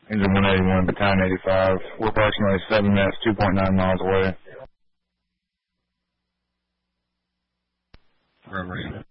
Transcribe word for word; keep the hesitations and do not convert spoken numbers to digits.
Engine one eighty-one, Battalion eighty-five. We're approximately seven minutes, two point nine miles away. Reverie.